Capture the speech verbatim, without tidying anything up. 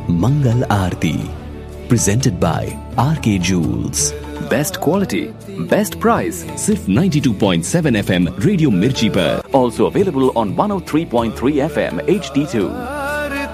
Mangal Aarti, presented by R K Jewels. Best quality, best price. सिर्फ ninety-two point seven F M radio मिर्ची पर. Also available on one oh three point three F M H D two.